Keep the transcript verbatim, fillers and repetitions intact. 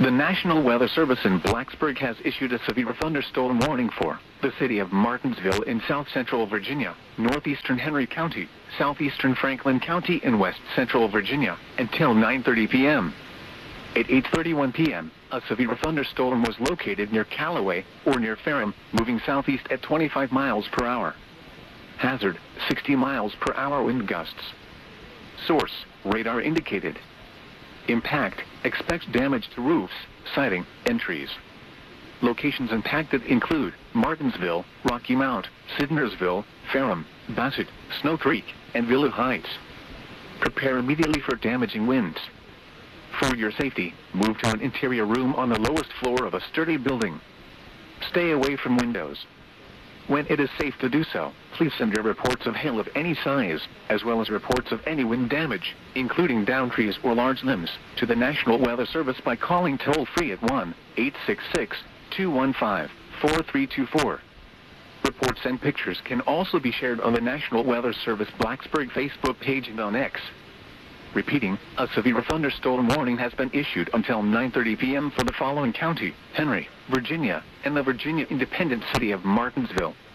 The National Weather Service in Blacksburg has issued a severe thunderstorm warning for the city of Martinsville in south-central Virginia, northeastern Henry County, southeastern Franklin County, and west-central Virginia until nine thirty p m At eight thirty-one p m, a severe thunderstorm was located near Callaway, or near Ferrum, moving southeast at twenty-five miles per hour. Hazard, sixty miles per hour wind gusts. Source, radar indicated. Impact, expect damage to roofs, siding, and trees. Locations impacted include Martinsville, Rocky Mount, Sidnersville, Ferrum, Bassett, Snow Creek, and Villa Heights. Prepare immediately for damaging winds. For your safety, move to an interior room on the lowest floor of a sturdy building. Stay away from windows. When it is safe to do so, please send your reports of hail of any size, as well as reports of any wind damage, including downed trees or large limbs, to the National Weather Service by calling toll-free at one eight six six, two one five, four three two four. Reports and pictures can also be shared on the National Weather Service Blacksburg Facebook page and on X. Repeating, a severe thunderstorm warning has been issued until nine thirty p m for the following county: Henry, Virginia, and the Virginia independent city of Martinsville.